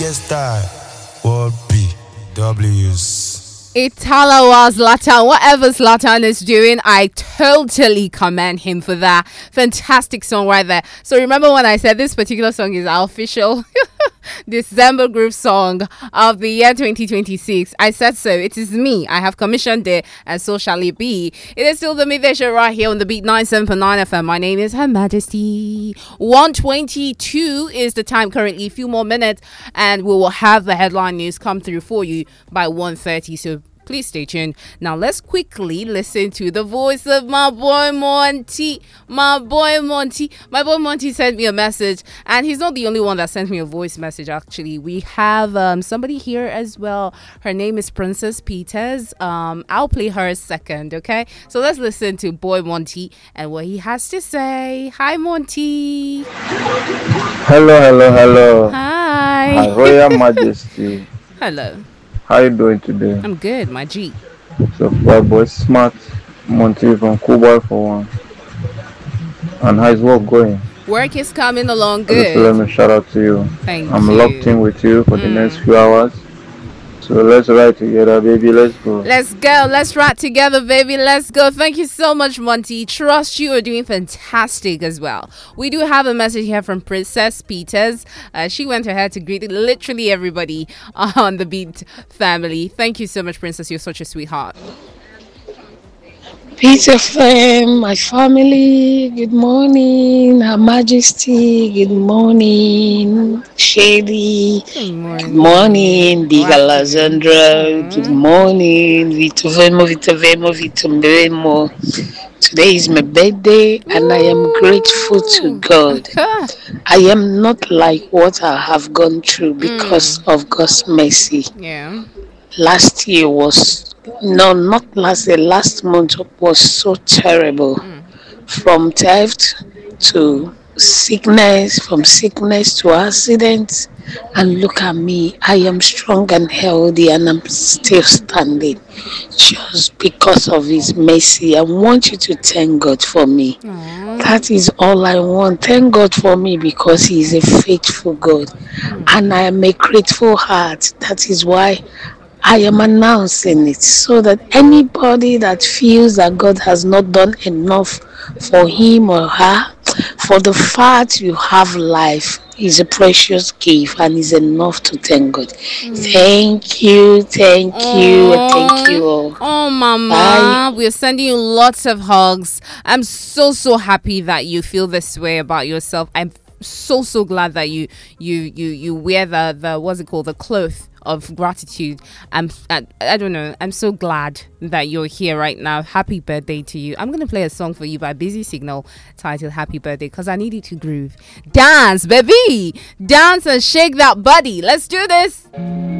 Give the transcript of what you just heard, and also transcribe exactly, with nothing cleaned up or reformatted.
Style, World B, W's. Italawa Zlatan, whatever Zlatan is doing, I totally commend him for that. Fantastic song right there. So remember when I said this particular song is our official December Groove song of the year twenty twenty-six. I said so. It is me. I have commissioned it, and so shall it be. It is still the midday show right here on the Beat ninety-seven point nine F M. My name is Her Majesty. one twenty-two is the time currently. A few more minutes, and we will have the headline news come through for you by one thirty. So please stay tuned. Now let's quickly listen to the voice of my boy Monty. My boy Monty. My boy Monty sent me a message, and he's not the only one that sent me a voice message. Actually, we have um, somebody here as well. Her name is Princess Peters. Um, I'll play her second. Okay, so let's listen to boy Monty and what he has to say. Hi, Monty. Hello, hello, hello. Hi. Her Royal Majesty. Hello. How you doing today? I'm good, my G. So far, boy, smart Monty from Cool for one. And how's work going? Work is coming along Just good. let me shout out to you. Thank I'm you. locked in with you for the Mm. next few hours. So let's ride together, baby. Let's go. Let's go. Let's ride together, baby. Let's go. Thank you so much, Monty. Trust you are doing fantastic as well. We do have a message here from Princess Peters. Uh, she went ahead to greet literally everybody on the Beat family. Thank you so much, Princess. You're such a sweetheart. Peter Fam, my family, good morning. Her Majesty, good morning. Shady, Good morning. good morning. Big Wow. Alessandra, good morning. Vito Vemo, Vito Vemo, Vito Vemo. Today is my birthday, and I am grateful to God. I am not like what I have gone through because of God's mercy. Yeah. Last year was no not last year last month was so terrible, from theft to sickness, from sickness to accidents, and look at me, I am strong and healthy, and I'm still standing just because of his mercy. I want you to thank God for me. That is all I want. Thank God for me because he is a faithful God, and I am a grateful heart. That is why I am announcing it, so that anybody that feels that God has not done enough for him or her, for the fact you have life is a precious gift and is enough to thank God. Thank you, thank you, thank you all. Oh, Mama, Bye. we're sending you lots of hugs. I'm so, so happy that you feel this way about yourself. I'm so, so glad that you, you, you, you wear the, the, what's it called, the cloth of gratitude. I'm, I, I don't know. I'm so glad that you're here right now. Happy birthday to you. I'm going to play a song for you by Busy Signal titled Happy Birthday because I need you to groove. Dance, baby. Dance and shake that body. Let's do this.